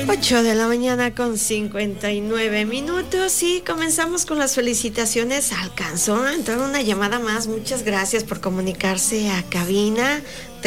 8 de la mañana con 59 minutos y comenzamos con las felicitaciones. Alcanzó a entrar una llamada más. Muchas gracias por comunicarse a cabina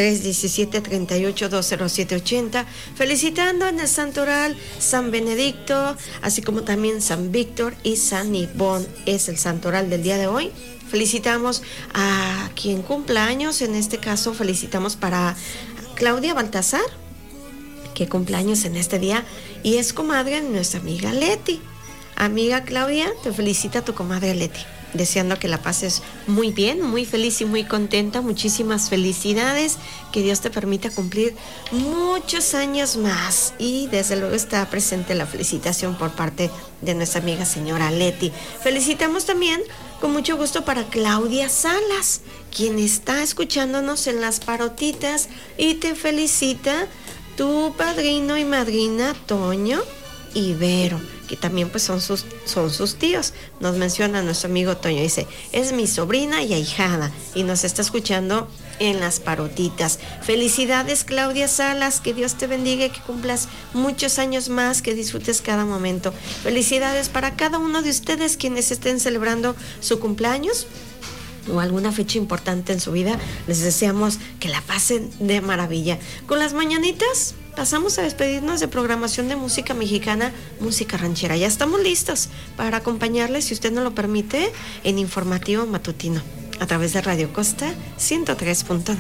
317-38-20780, felicitando en el santoral San Benedicto, así como también San Víctor y San Ivón. Es el santoral del día de hoy. Felicitamos a quien cumpla años. En este caso felicitamos para Claudia Baltasar, que cumpleaños en este día y es comadre de nuestra amiga Leti. Amiga Claudia, te felicita tu comadre Leti, deseando que la pases muy bien, muy feliz y muy contenta. Muchísimas felicidades, que Dios te permita cumplir muchos años más, y desde luego está presente la felicitación por parte de nuestra amiga señora Leti. Felicitamos también con mucho gusto para Claudia Salas, quien está escuchándonos en Las Parotitas, y te felicita tu padrino y madrina Toño y Vero, que también pues son sus tíos. Nos menciona nuestro amigo Toño, dice, es mi sobrina y ahijada, y nos está escuchando en Las Parotitas. Felicidades, Claudia Salas, que Dios te bendiga y que cumplas muchos años más, que disfrutes cada momento. Felicidades para cada uno de ustedes quienes estén celebrando su cumpleaños o alguna fecha importante en su vida. Les deseamos que la pasen de maravilla. Con las mañanitas pasamos a despedirnos de programación de música mexicana, música ranchera. Ya estamos listos para acompañarles, si usted nos lo permite, en Informativo Matutino a través de Radio Costa 103.9.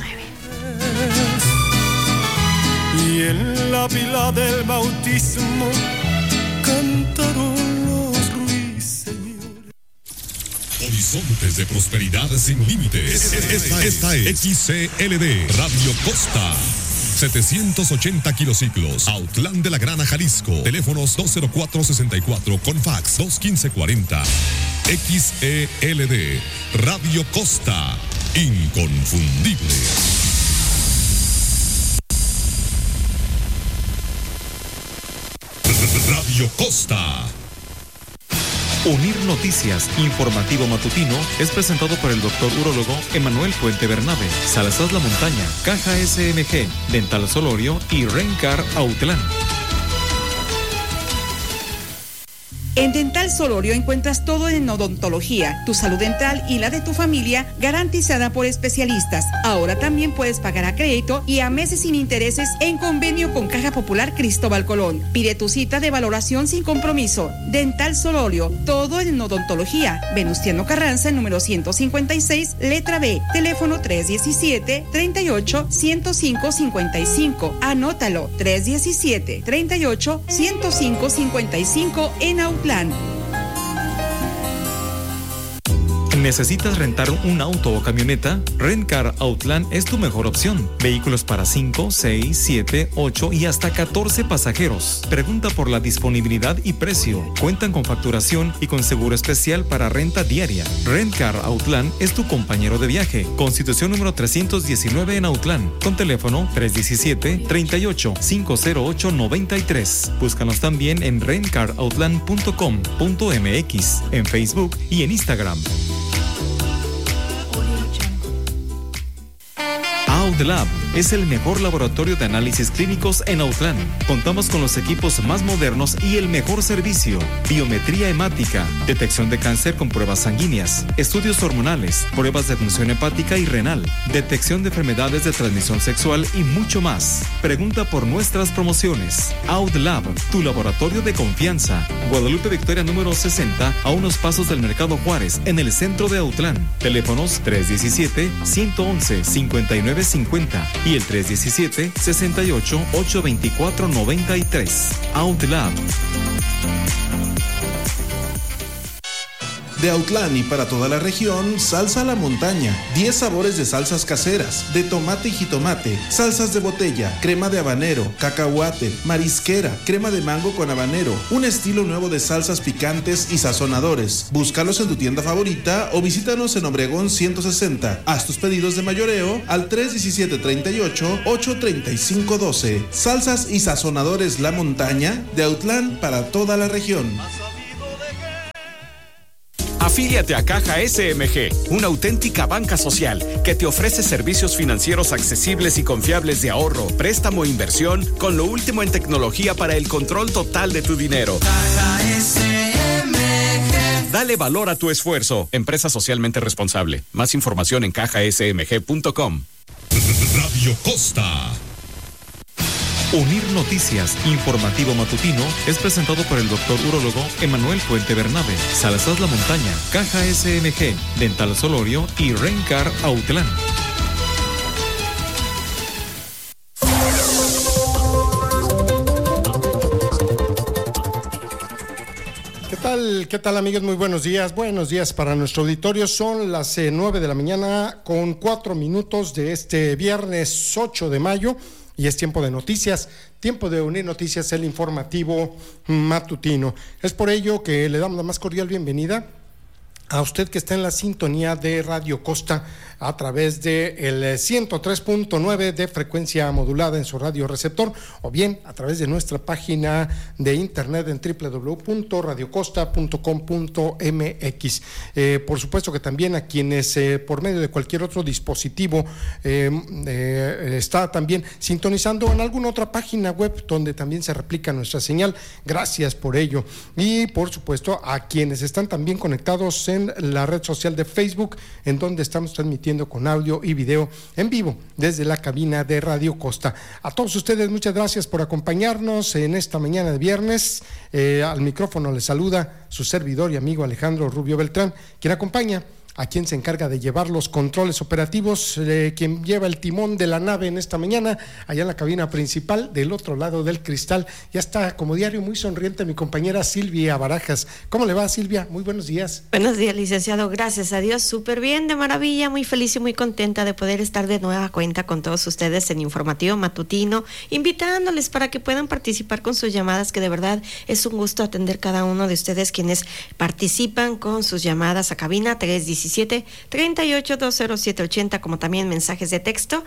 Y en la pila del bautismo cantaron los ruiseñores. Horizontes de prosperidad sin límites. Esta es XCLD Radio Costa. 780 kilociclos, Autlán de la Grana, Jalisco. Teléfonos 204-64 con fax 215-40. XELD Radio Costa, inconfundible. Radio Costa. Unir Noticias, Informativo Matutino, es presentado por el doctor urólogo Emanuel Puente Bernabe, Salazar La Montaña, Caja SMG, Dental Solorio y Rencar Autlán. En Dental Solorio encuentras todo en odontología, tu salud dental y la de tu familia garantizada por especialistas. Ahora también puedes pagar a crédito y a meses sin intereses en convenio con Caja Popular Cristóbal Colón. Pide tu cita de valoración sin compromiso. Dental Solorio, todo en odontología. Venustiano Carranza, número 156, letra B. Teléfono 317-38-105-55. Anótalo, 317-38-105-55 en Autlán. ¿Necesitas rentar un auto o camioneta? Rentcar Autlán es tu mejor opción. Vehículos para 5, 6, 7, 8 y hasta 14 pasajeros. Pregunta por la disponibilidad y precio. Cuentan con facturación y con seguro especial para renta diaria. Rentcar Autlán es tu compañero de viaje. Constitución número 319 en Autlán. Con teléfono 317-38-508-93. Búscanos también en rentcarautlan.com.mx, en Facebook y en Instagram. Autlab es el mejor laboratorio de análisis clínicos en Autlán. Contamos con los equipos más modernos y el mejor servicio: biometría hemática, detección de cáncer con pruebas sanguíneas, estudios hormonales, pruebas de función hepática y renal, detección de enfermedades de transmisión sexual y mucho más. Pregunta por nuestras promociones. Autlab, tu laboratorio de confianza. Guadalupe Victoria número 60, a unos pasos del Mercado Juárez, en el centro de Autlán. Teléfonos 317-111-5950 y el 317-68-824-93. Autlab. De Autlán y para toda la región, Salsa La Montaña. 10 sabores de salsas caseras, de tomate y jitomate, salsas de botella, crema de habanero, cacahuate, marisquera, crema de mango con habanero, un estilo nuevo de salsas picantes y sazonadores. Búscalos en tu tienda favorita o visítanos en Obregón 160. Haz tus pedidos de mayoreo al 317-38-835-12. Salsas y sazonadores La Montaña, de Autlán para toda la región. Afíliate a Caja SMG, una auténtica banca social que te ofrece servicios financieros accesibles y confiables de ahorro, préstamo e inversión con lo último en tecnología para el control total de tu dinero. Caja SMG. Dale valor a tu esfuerzo. Empresa socialmente responsable. Más información en cajasmg.com. Radio Costa. Unir Noticias, informativo matutino, es presentado por el doctor urólogo Emanuel Puente Bernabe, Salazar La Montaña, Caja SMG, Dental Solorio y Rencar Autlán. ¿Qué tal amigos? Muy buenos días para nuestro auditorio. Son las 9 de la mañana con 4 minutos de este viernes 8 de mayo. Y es tiempo de noticias, tiempo de Unir Noticias, el informativo matutino. Es por ello que le damos la más cordial bienvenida a usted que está en la sintonía de Radio Costa a través de el 103.9 de frecuencia modulada en su radio receptor, o bien a través de nuestra página de internet en www.radiocosta.com.mx. Por supuesto que también a quienes por medio de cualquier otro dispositivo está también sintonizando en alguna otra página web donde también se replica nuestra señal, gracias por ello. Y por supuesto a quienes están también conectados en la red social de Facebook, en donde estamos transmitiendo con audio y video en vivo desde la cabina de Radio Costa. A todos ustedes, muchas gracias por acompañarnos en esta mañana de viernes. Al micrófono les saluda su servidor y amigo Alejandro Rubio Beltrán, quien acompaña a quien se encarga de llevar los controles operativos, quien lleva el timón de la nave en esta mañana, allá en la cabina principal, del otro lado del cristal. Ya está como diario muy sonriente mi compañera Silvia Barajas. ¿Cómo le va, Silvia? Muy buenos días. Buenos días, licenciado. Gracias a Dios, súper bien, de maravilla, muy feliz y muy contenta de poder estar de nueva cuenta con todos ustedes en Informativo Matutino, invitándoles para que puedan participar con sus llamadas, que de verdad es un gusto atender cada uno de ustedes quienes participan con sus llamadas a cabina 317-38-20780, como también mensajes de texto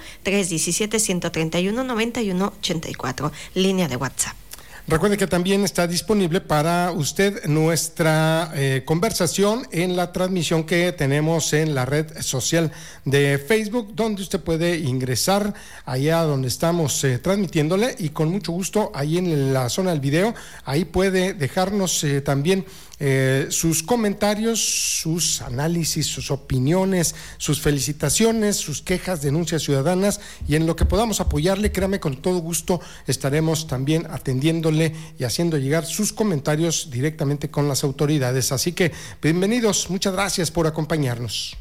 317-131-9184, línea de WhatsApp. Recuerde que también está disponible para usted nuestra conversación en la transmisión que tenemos en la red social de Facebook, donde usted puede ingresar allá donde estamos transmitiéndole, y con mucho gusto ahí en la zona del video, ahí puede dejarnos también sus comentarios, sus análisis, sus opiniones, sus felicitaciones, sus quejas, denuncias ciudadanas, y en lo que podamos apoyarle, créame, con todo gusto estaremos también atendiéndole y haciendo llegar sus comentarios directamente con las autoridades. Así que bienvenidos, muchas gracias por acompañarnos.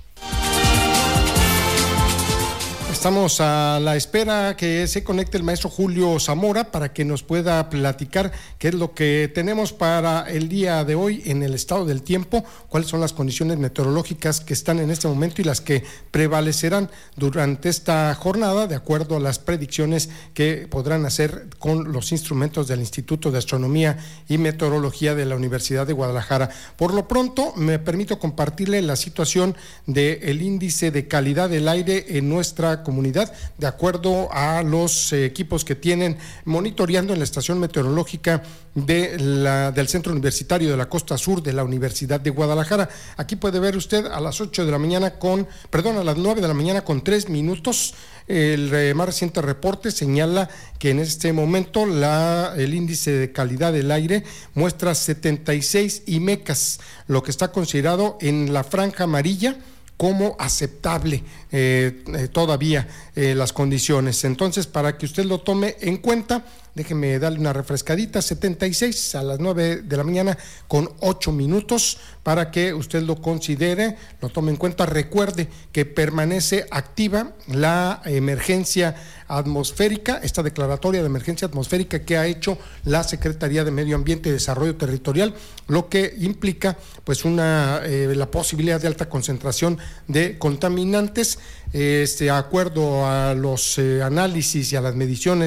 Estamos a la espera que se conecte el maestro Julio Zamora para que nos pueda platicar qué es lo que tenemos para el día de hoy en el estado del tiempo, cuáles son las condiciones meteorológicas que están en este momento y las que prevalecerán durante esta jornada, de acuerdo a las predicciones que podrán hacer con los instrumentos del Instituto de Astronomía y Meteorología de la Universidad de Guadalajara. Por lo pronto, me permito compartirle la situación del índice de calidad del aire en nuestra comunidad, de acuerdo a los equipos que tienen monitoreando en la estación meteorológica del Centro Universitario de la Costa Sur de la Universidad de Guadalajara. Aquí puede ver usted a las 9 de la mañana con 3 minutos. El más reciente reporte señala que en este momento el índice de calidad del aire muestra 76 IMECAS, lo que está considerado en la franja amarilla como aceptable todavía las condiciones. Entonces, para que usted lo tome en cuenta, déjeme darle una refrescadita, 76 a las 9 de la mañana con 8 minutos, para que usted lo considere, lo tome en cuenta. Recuerde que permanece activa la emergencia atmosférica, esta declaratoria de emergencia atmosférica que ha hecho la Secretaría de Medio Ambiente y Desarrollo Territorial, lo que implica pues la posibilidad de alta concentración de contaminantes. De acuerdo a los análisis y a las mediciones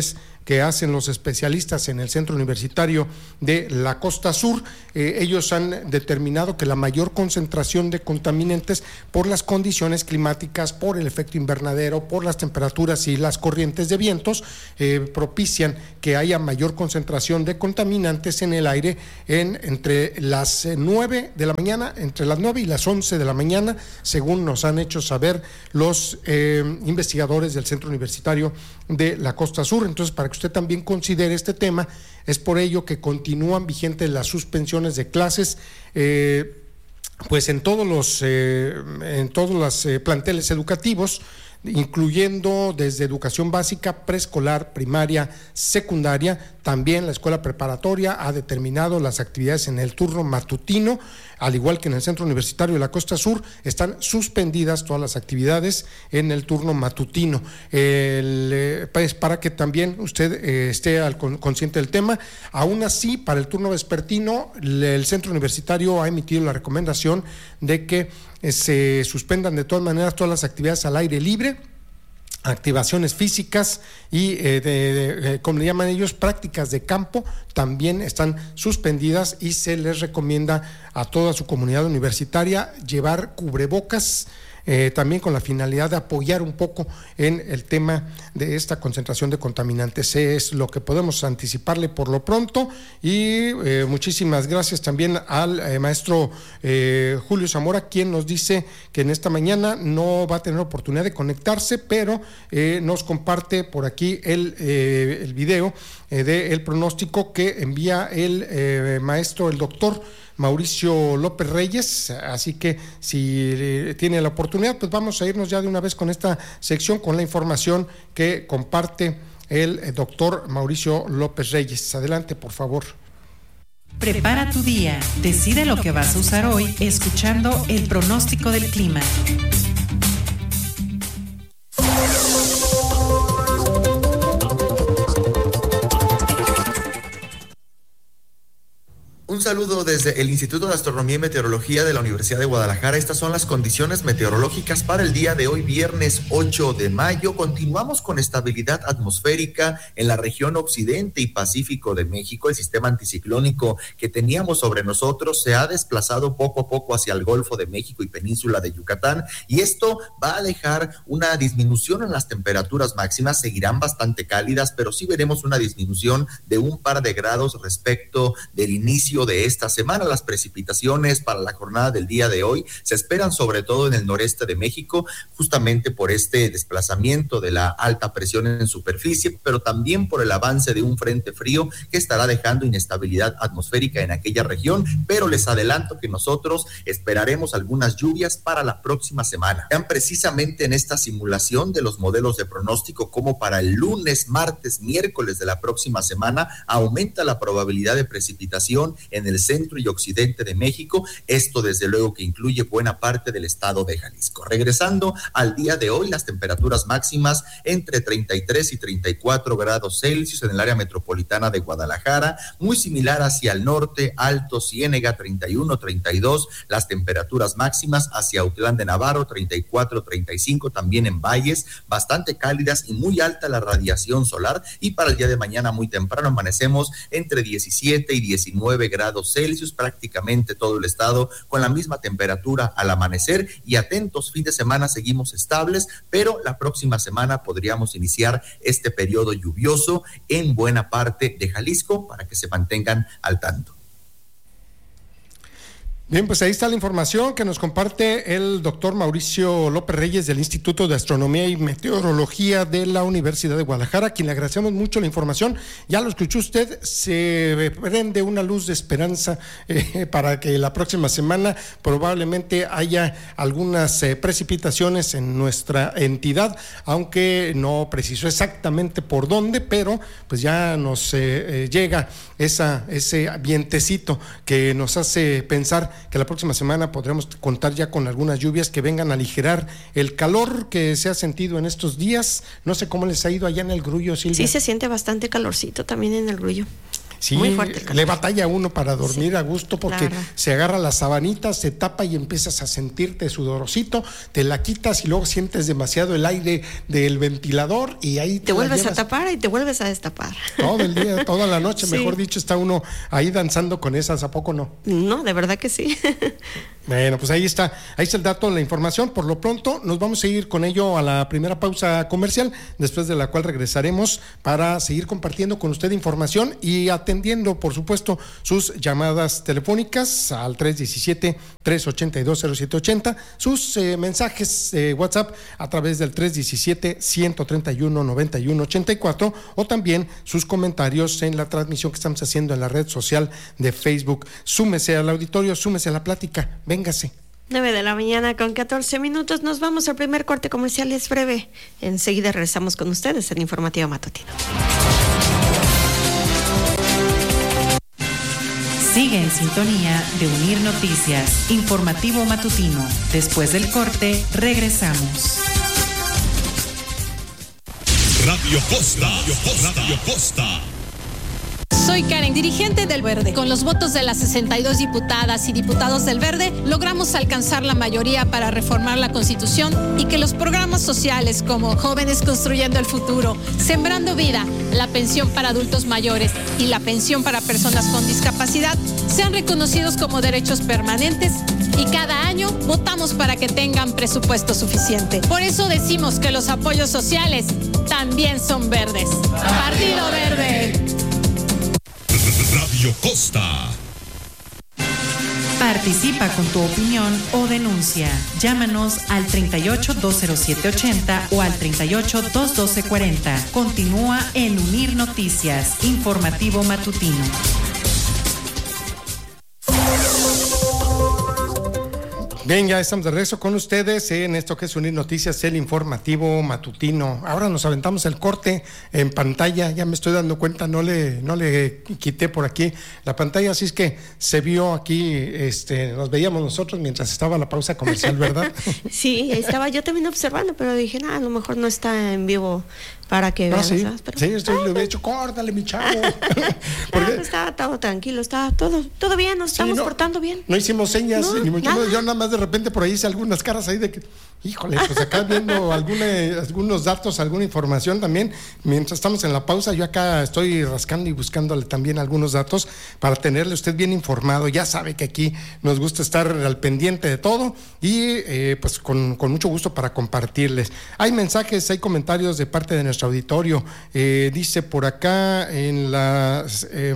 que hacen los especialistas en el Centro Universitario de la Costa Sur. Ellos han determinado que la mayor concentración de contaminantes por las condiciones climáticas, por el efecto invernadero, por las temperaturas y las corrientes de vientos, propician que haya mayor concentración de contaminantes en el aire entre las 9 de la mañana, entre las 9 y las 11 de la mañana, según nos han hecho saber los investigadores del Centro Universitario de la Costa Sur. Entonces, para que usted también considere este tema, es por ello que continúan vigentes las suspensiones de clases, pues en todos los planteles educativos, incluyendo desde educación básica, preescolar, primaria, secundaria. También la escuela preparatoria ha determinado las actividades en el turno matutino, al igual que en el Centro Universitario de la Costa Sur, están suspendidas todas las actividades en el turno matutino. Pues para que también usted esté consciente del tema. Aún así, para el turno vespertino, el Centro Universitario ha emitido la recomendación de que se suspendan de todas maneras todas las actividades al aire libre, activaciones físicas y, como le llaman ellos, prácticas de campo, también están suspendidas, y se les recomienda a toda su comunidad universitaria llevar cubrebocas, también con la finalidad de apoyar un poco en el tema de esta concentración de contaminantes. Es lo que podemos anticiparle por lo pronto, y muchísimas gracias también al maestro Julio Zamora, quien nos dice que en esta mañana no va a tener oportunidad de conectarse, pero nos comparte por aquí el video del pronóstico que envía el maestro, el doctor Mauricio López Reyes. Así que si tiene la oportunidad, pues vamos a irnos ya de una vez con esta sección, con la información que comparte el doctor Mauricio López Reyes. Adelante, por favor. Prepara tu día, decide lo que vas a usar hoy escuchando el pronóstico del clima. Un saludo desde el Instituto de Astronomía y Meteorología de la Universidad de Guadalajara. Estas son las condiciones meteorológicas para el día de hoy, viernes 8 de mayo. Continuamos con estabilidad atmosférica en la región occidente y pacífico de México. El sistema anticiclónico que teníamos sobre nosotros se ha desplazado poco a poco hacia el Golfo de México y península de Yucatán, y esto va a dejar una disminución en las temperaturas máximas. Seguirán bastante cálidas, pero sí veremos una disminución de un par de grados respecto del inicio de esta semana. Las precipitaciones para la jornada del día de hoy se esperan sobre todo en el noreste de México, justamente por este desplazamiento de la alta presión en superficie, pero también por el avance de un frente frío que estará dejando inestabilidad atmosférica en aquella región. Pero les adelanto que nosotros esperaremos algunas lluvias para la próxima semana. Vean precisamente en esta simulación de los modelos de pronóstico como para el lunes, martes, miércoles de la próxima semana aumenta la probabilidad de precipitación en el centro y occidente de México. Esto desde luego que incluye buena parte del estado de Jalisco. Regresando al día de hoy, las temperaturas máximas entre 33 y 34 grados Celsius en el área metropolitana de Guadalajara, muy similar hacia el norte, Alto Ciénega 31, 32, las temperaturas máximas hacia Autlán de Navarro 34, 35, también en Valles, bastante cálidas y muy alta la radiación solar. Y para el día de mañana muy temprano amanecemos entre 17 y 19 grados Celsius, prácticamente todo el estado con la misma temperatura al amanecer. Y atentos, fin de semana seguimos estables, pero la próxima semana podríamos iniciar este periodo lluvioso en buena parte de Jalisco, para que se mantengan al tanto. Bien, pues ahí está la información que nos comparte el doctor Mauricio López Reyes del Instituto de Astronomía y Meteorología de la Universidad de Guadalajara, a quien le agradecemos mucho la información. Ya lo escuchó usted, se prende una luz de esperanza para que la próxima semana probablemente haya algunas precipitaciones en nuestra entidad, aunque no precisó exactamente por dónde, pero pues ya nos llega ese vientecito que nos hace pensar que la próxima semana podremos contar ya con algunas lluvias que vengan a aligerar el calor que se ha sentido en estos días. No sé cómo les ha ido allá en el Grullo, Silvia. Sí, se siente bastante calorcito también en el Grullo. Sí, muy fuerte el calor. Le batalla uno para dormir a gusto porque Claro. se agarra la sabanita, se tapa y empiezas a sentirte sudorosito, te la quitas y luego sientes demasiado el aire del ventilador y ahí Te vuelves a tapar y te vuelves a destapar. todo el día, toda la noche, Sí. mejor dicho, está uno ahí danzando con esas, ¿a poco no? No, de verdad que sí. Bueno, pues ahí está el dato, la información. Por lo pronto nos vamos a ir con ello a la primera pausa comercial, después de la cual regresaremos para seguir compartiendo con usted información y atendiendo, por supuesto, sus llamadas telefónicas al 317-382-0780, sus mensajes WhatsApp a través del 317-131-9184 o también sus comentarios en la transmisión que estamos haciendo en la red social de Facebook. Súmese al auditorio, súmese a la plática. Véngase. 9:14 a.m. Nos vamos al primer corte comercial, es breve. Enseguida regresamos con ustedes en Informativo Matutino. Sigue en sintonía de Unir Noticias, Informativo Matutino. Después del corte, regresamos. Radio Costa. Radio Costa. Soy Karen, dirigente del Verde. Con los votos de las 62 diputadas y diputados del Verde, logramos alcanzar la mayoría para reformar la Constitución y que los programas sociales como Jóvenes Construyendo el Futuro, Sembrando Vida, la pensión para adultos mayores y la pensión para personas con discapacidad sean reconocidos como derechos permanentes y cada año votamos para que tengan presupuesto suficiente. Por eso decimos que los apoyos sociales también son verdes. Partido Verde. Radio Costa. Participa con tu opinión o denuncia. Llámanos al 38-207-80 o al 38-212-40. Continúa en Unir Noticias, Informativo Matutino. Bien, ya estamos de regreso con ustedes en esto que es Unir Noticias, el informativo matutino. Ahora nos aventamos el corte en pantalla, ya me estoy dando cuenta, no le quité por aquí la pantalla, así es que se vio aquí, nos veíamos nosotros mientras estaba la pausa comercial, ¿verdad? Sí, estaba yo también observando, pero dije, a lo mejor no está en vivo para que vean. Sí, ¿sabes? Pero, sí, le hubiera dicho, córtale, mi chavo. Porque estaba todo tranquilo, estaba todo bien, nos estamos portando bien. No hicimos señas, No, ni mucho nada. menos. Yo nada más de repente por ahí hice algunas caras ahí de que, híjole, pues acá viendo algunos datos, alguna información también. Mientras estamos en la pausa, yo acá estoy rascando y buscándole también algunos datos para tenerle usted bien informado. Ya sabe que aquí nos gusta estar al pendiente de todo y pues con mucho gusto para compartirles. Hay mensajes, hay comentarios de parte de nuestro auditorio. Dice por acá en la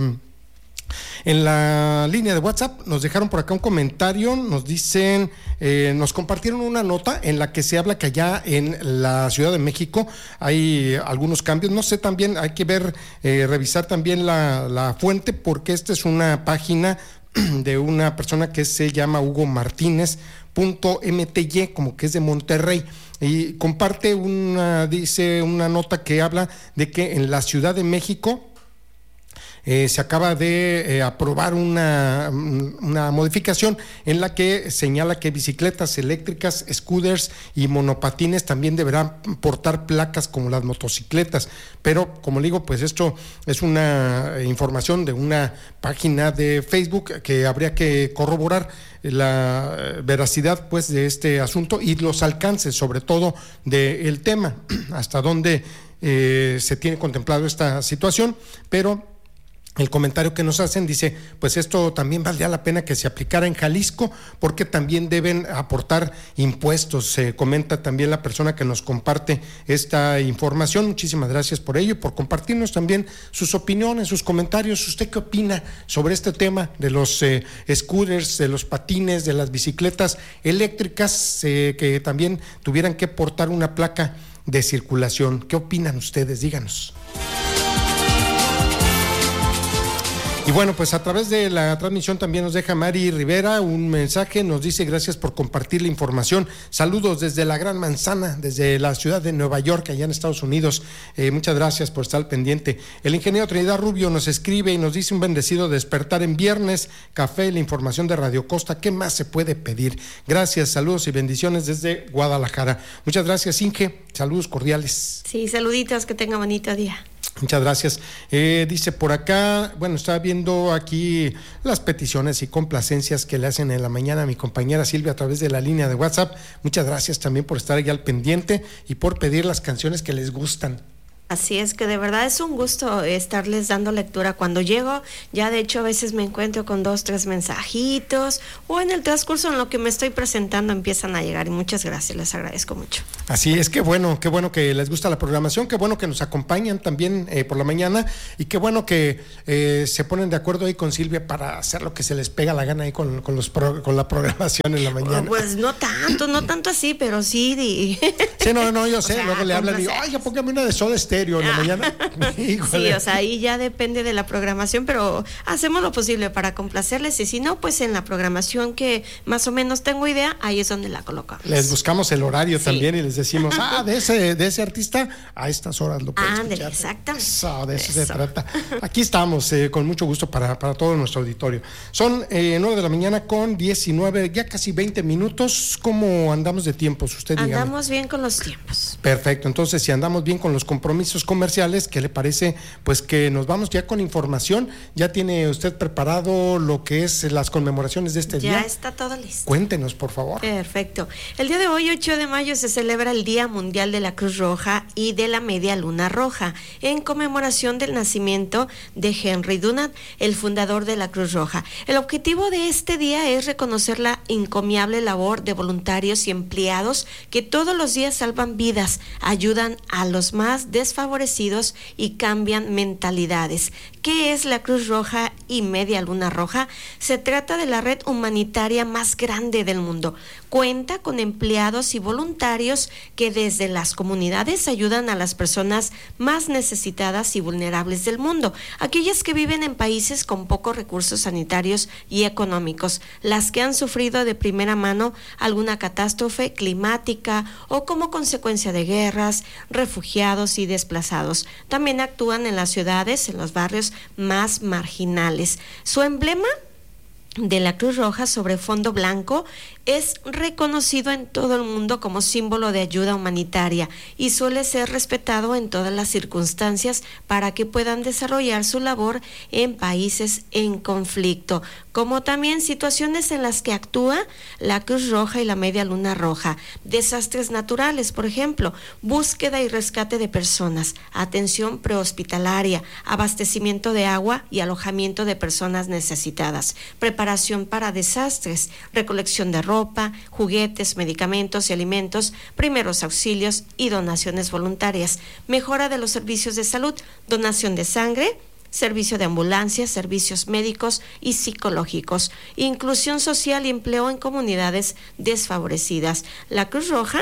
línea de WhatsApp, nos dejaron por acá un comentario, nos dicen, nos compartieron una nota en la que se habla que allá en la Ciudad de México hay algunos cambios, no sé, también hay que ver, revisar también la fuente, porque esta es una página de una persona que se llama Hugo Martínez.mty, como que es de Monterrey, y comparte dice una nota que habla de que en la Ciudad de México se acaba de aprobar una modificación en la que señala que bicicletas eléctricas, scooters y monopatines también deberán portar placas como las motocicletas, pero como le digo, pues esto es una información de una página de Facebook que habría que corroborar la veracidad pues de este asunto y los alcances sobre todo del tema, hasta dónde se tiene contemplado esta situación, pero el comentario que nos hacen dice, pues esto también valdría la pena que se aplicara en Jalisco porque también deben aportar impuestos. Se comenta también la persona que nos comparte esta información. Muchísimas gracias por ello y por compartirnos también sus opiniones, sus comentarios. ¿Usted qué opina sobre este tema de los scooters, de los patines, de las bicicletas eléctricas que también tuvieran que portar una placa de circulación? ¿Qué opinan ustedes? Díganos. Y bueno, pues a través de la transmisión también nos deja Mari Rivera un mensaje, nos dice gracias por compartir la información, saludos desde la Gran Manzana, desde la ciudad de Nueva York, allá en Estados Unidos, muchas gracias por estar al pendiente. El ingeniero Trinidad Rubio nos escribe y nos dice un bendecido despertar en viernes, café, la información de Radio Costa, ¿qué más se puede pedir? Gracias, saludos y bendiciones desde Guadalajara. Muchas gracias, Inge, saludos cordiales. Sí, saluditos, que tenga bonito día. Muchas gracias. Dice por acá, bueno, estaba viendo aquí las peticiones y complacencias que le hacen en la mañana a mi compañera Silvia a través de la línea de WhatsApp. Muchas gracias también por estar ahí al pendiente y por pedir las canciones que les gustan. Así es que de verdad es un gusto estarles dando lectura cuando llego. Ya de hecho a veces me encuentro con 2, 3 mensajitos o en el transcurso en lo que me estoy presentando empiezan a llegar y muchas gracias, les agradezco mucho. Así es, qué bueno que les gusta la programación, qué bueno que nos acompañan también por la mañana y qué bueno que se ponen de acuerdo ahí con Silvia para hacer lo que se les pega la gana ahí con la programación en la mañana. Pues no tanto así, pero sí. Sí, no, yo sé, o sea, luego le hablan y digo, oiga, póngame una de Soda Stereo en la mañana. Sí, o sea, ahí ya depende de la programación, pero hacemos lo posible para complacerles y si no, pues en la programación que más o menos tengo idea, ahí es donde la colocamos. Les buscamos el horario también y les decimos, de ese artista a estas horas lo pueden escuchar. Exactamente. De eso se trata. Aquí estamos con mucho gusto para todo nuestro auditorio. Son 9 de la mañana con 19, ya casi 20 minutos. ¿Cómo andamos de tiempos? Usted dígame. Andamos bien con los tiempos. Perfecto, entonces si andamos bien con los compromisos comerciales, ¿qué le parece? Pues que nos vamos ya con información. ¿Ya tiene usted preparado lo que es las conmemoraciones de este día? Ya está todo listo. Cuéntenos, por favor. Perfecto. El día de hoy, 8 de mayo, se celebra el Día Mundial de la Cruz Roja y de la Media Luna Roja, en conmemoración del nacimiento de Henry Dunant, el fundador de la Cruz Roja. El objetivo de este día es reconocer la encomiable labor de voluntarios y empleados que todos los días salvan vidas, ayudan a los más desfavorecidos y cambian mentalidades. ¿Qué es la Cruz Roja y Media Luna Roja? Se trata de la red humanitaria más grande del mundo. Cuenta con empleados y voluntarios que desde las comunidades ayudan a las personas más necesitadas y vulnerables del mundo, aquellas que viven en países con pocos recursos sanitarios y económicos, las que han sufrido de primera mano alguna catástrofe climática o como consecuencia de guerras, refugiados y desplazados. También actúan en las ciudades, en los barrios más marginales. Su emblema de la Cruz Roja sobre fondo blanco es reconocido en todo el mundo como símbolo de ayuda humanitaria y suele ser respetado en todas las circunstancias para que puedan desarrollar su labor en países en conflicto, como también situaciones en las que actúa la Cruz Roja y la Media Luna Roja, desastres naturales, por ejemplo, búsqueda y rescate de personas, atención prehospitalaria, abastecimiento de agua y alojamiento de personas necesitadas, preparación para desastres, recolección de ropa, juguetes, medicamentos y alimentos, primeros auxilios y donaciones voluntarias, mejora de los servicios de salud, donación de sangre, servicio de ambulancia, servicios médicos y psicológicos, inclusión social y empleo en comunidades desfavorecidas. La Cruz Roja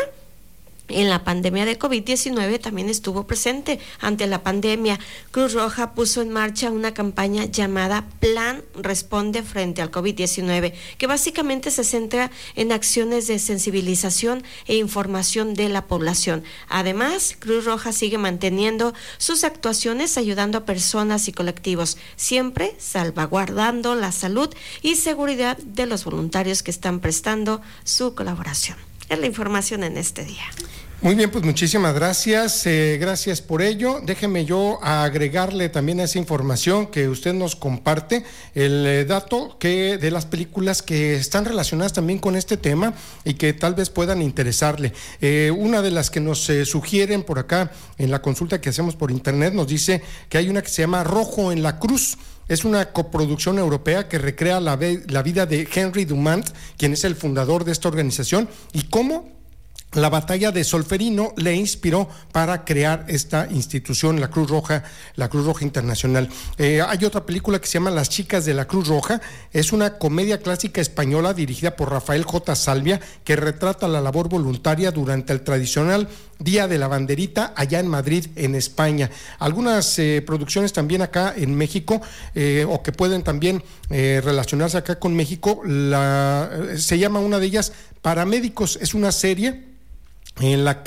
en la pandemia de COVID-19 también estuvo presente. Ante la pandemia, Cruz Roja puso en marcha una campaña llamada Plan Responde frente al COVID-19, que básicamente se centra en acciones de sensibilización e información de la población. Además, Cruz Roja sigue manteniendo sus actuaciones ayudando a personas y colectivos, siempre salvaguardando la salud y seguridad de los voluntarios que están prestando su colaboración. Es la información en este día. Muy bien, pues muchísimas gracias, gracias por ello. Déjeme yo agregarle también a esa información que usted nos comparte el dato que de las películas que están relacionadas también con este tema y que tal vez puedan interesarle. Una de las que nos sugieren por acá en la consulta que hacemos por internet nos dice que hay una que se llama Rojo en la Cruz. Es una coproducción europea que recrea la vida de Henry Dunant, quien es el fundador de esta organización, y cómo la batalla de Solferino le inspiró para crear esta institución, la Cruz Roja Internacional. Hay otra película que se llama Las Chicas de la Cruz Roja. Es una comedia clásica española dirigida por Rafael J. Salvia, que retrata la labor voluntaria durante el tradicional Día de la Banderita allá en Madrid, en España. Algunas producciones también acá en México, o que pueden también relacionarse acá con México. Se llama una de ellas Paramédicos. Es una serie en la que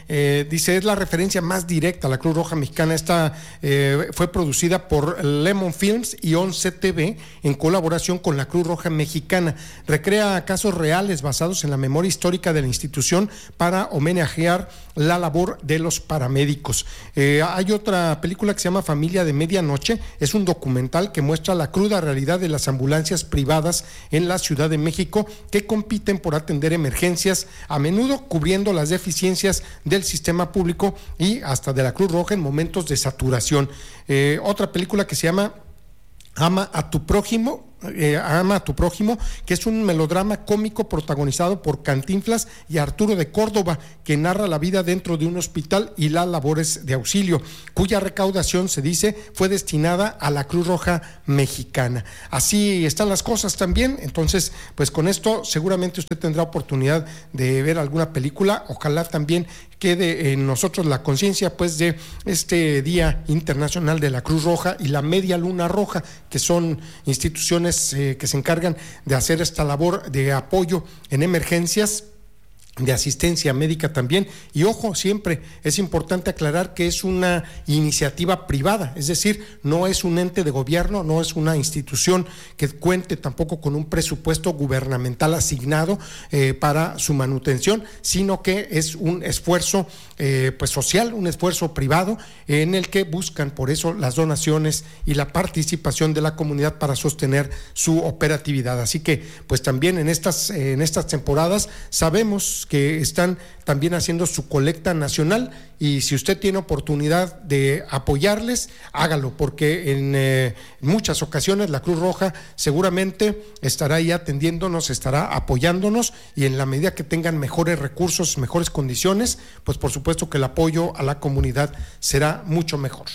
dice, es la referencia más directa a la Cruz Roja Mexicana. Esta fue producida por Lemon Films y 11 TV en colaboración con la Cruz Roja Mexicana. Recrea casos reales basados en la memoria histórica de la institución para homenajear la labor de los paramédicos. Hay otra película que se llama Familia de Medianoche. Es un documental que muestra la cruda realidad de las ambulancias privadas en la Ciudad de México que compiten por atender emergencias, a menudo cubriendo las deficiencias del sistema público y hasta de la Cruz Roja en momentos de saturación. Otra película que se llama Ama a tu prójimo, que es un melodrama cómico protagonizado por Cantinflas y Arturo de Córdoba, que narra la vida dentro de un hospital y las labores de auxilio, cuya recaudación, se dice, fue destinada a la Cruz Roja Mexicana. Así están las cosas también. Entonces, pues con esto seguramente usted tendrá oportunidad de ver alguna película. Ojalá también quede en nosotros la conciencia pues de este Día Internacional de la Cruz Roja y la Media Luna Roja, que son instituciones que se encargan de hacer esta labor de apoyo en emergencias, de asistencia médica también. Y ojo, siempre es importante aclarar que es una iniciativa privada, es decir, no es un ente de gobierno, no es una institución que cuente tampoco con un presupuesto gubernamental asignado para su manutención, sino que es un esfuerzo pues social, un esfuerzo privado en el que buscan por eso las donaciones y la participación de la comunidad para sostener su operatividad. Así que pues también en estas temporadas sabemos que están también haciendo su colecta nacional, y si usted tiene oportunidad de apoyarles, hágalo, porque en muchas ocasiones la Cruz Roja seguramente estará ahí atendiéndonos, estará apoyándonos, y en la medida que tengan mejores recursos, mejores condiciones, pues por supuesto que el apoyo a la comunidad será mucho mejor.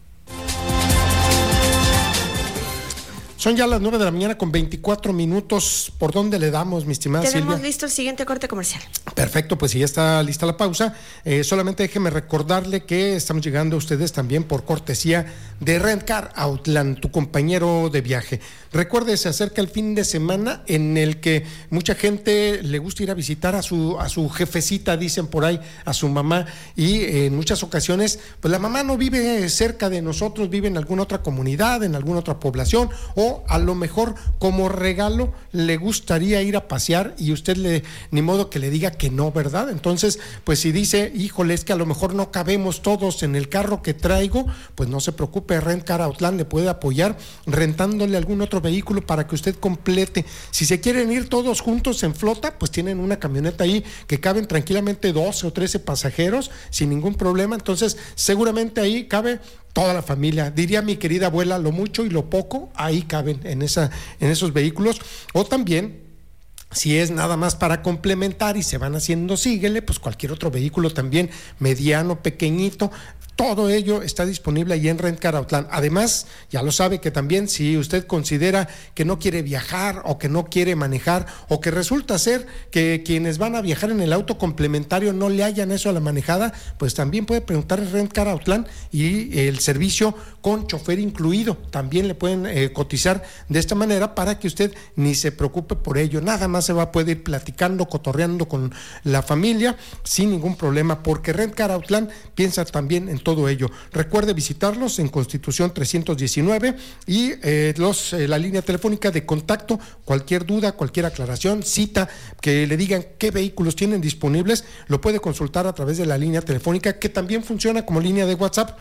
Son ya las 9 de la mañana con 24 minutos. ¿Por dónde le damos, mi estimada Silvia? Tenemos listo el siguiente corte comercial. Perfecto, pues si ya está lista la pausa, solamente déjeme recordarle que estamos llegando a ustedes también por cortesía de Rent Car Outland, tu compañero de viaje. Recuerde, se acerca el fin de semana en el que mucha gente le gusta ir a visitar a su jefecita, dicen por ahí, a su mamá, y en muchas ocasiones, pues la mamá no vive cerca de nosotros, vive en alguna otra comunidad, en alguna otra población, o a lo mejor como regalo le gustaría ir a pasear y usted ni modo que le diga que no, ¿verdad? Entonces, pues si dice, híjole, es que a lo mejor no cabemos todos en el carro que traigo, pues no se preocupe, Rent Car Outland le puede apoyar rentándole algún otro vehículo para que usted complete. Si se quieren ir todos juntos en flota, pues tienen una camioneta ahí que caben tranquilamente 12 o 13 pasajeros sin ningún problema. Entonces seguramente ahí cabe toda la familia. Diría mi querida abuela, lo mucho y lo poco ahí caben en esos vehículos. O también, si es nada más para complementar y se van haciendo síguele, pues cualquier otro vehículo también mediano, pequeñito. Todo ello está disponible ahí en Rent Car Outland. Además, ya lo sabe que también si usted considera que no quiere viajar o que no quiere manejar, o que resulta ser que quienes van a viajar en el auto complementario no le hallan eso a la manejada, pues también puede preguntar en Rent Car Outland y el servicio con chofer incluido. También le pueden cotizar de esta manera para que usted ni se preocupe por ello. Nada más se va a poder ir platicando, cotorreando con la familia sin ningún problema, porque Rent Car Outland piensa también en todo ello. Recuerde visitarlos en Constitución 319 y la línea telefónica de contacto, cualquier duda, cualquier aclaración, cita, que le digan qué vehículos tienen disponibles, lo puede consultar a través de la línea telefónica, que también funciona como línea de WhatsApp,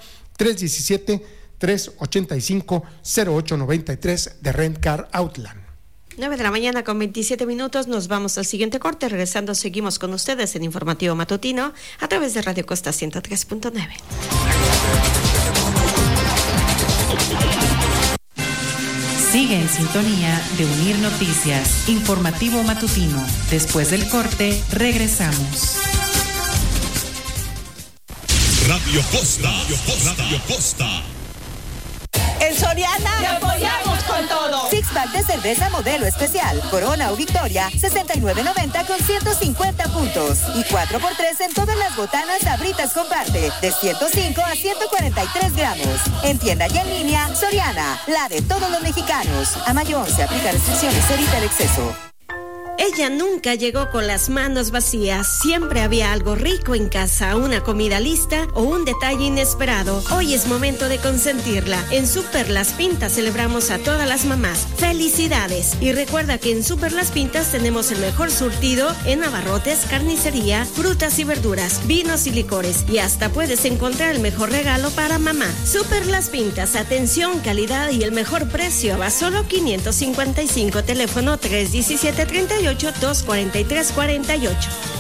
317-385-0893 de Rent Car Outland. 9 de la mañana con 27 minutos, nos vamos al siguiente corte. Regresando, seguimos con ustedes en Informativo Matutino a través de Radio Costa 103.9. Sigue en sintonía de Unir Noticias, Informativo Matutino. Después del corte, regresamos. Radio Costa. Radio Costa. En Soriana ¡te apoyamos con todo! Six-pack de cerveza modelo especial, Corona o Victoria, $69.90 con 150 puntos. Y 4x3 en todas las botanas Sabritas Comparte, de 105 a 143 gramos. En tienda y en línea, Soriana, la de todos los mexicanos. A mayo 11, aplica restricciones, evita el exceso. Ella nunca llegó con las manos vacías. Siempre había algo rico en casa, una comida lista o un detalle inesperado. Hoy es momento de consentirla. En Super Las Pintas celebramos a todas las mamás. ¡Felicidades! Y recuerda que en Super Las Pintas tenemos el mejor surtido en abarrotes, carnicería, frutas y verduras, vinos y licores. Y hasta puedes encontrar el mejor regalo para mamá. Super Las Pintas, atención, calidad y el mejor precio a solo 555, teléfono 317-38-243-48.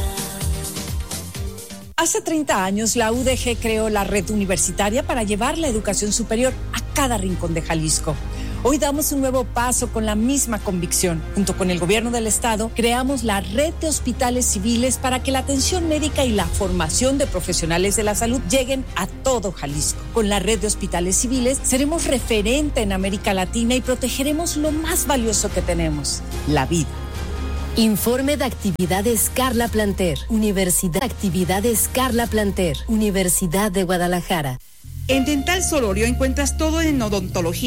Hace 30 años, la UDG creó la red universitaria para llevar la educación superior a cada rincón de Jalisco. Hoy damos un nuevo paso con la misma convicción. Junto con el gobierno del estado, creamos la red de hospitales civiles para que la atención médica y la formación de profesionales de la salud lleguen a todo Jalisco. Con la red de hospitales civiles, seremos referente en América Latina y protegeremos lo más valioso que tenemos, la vida. Informe de actividades Carla Planter, Universidad Actividades Carla Planter, Universidad de Guadalajara. En Dental Solorio encuentras todo en odontología.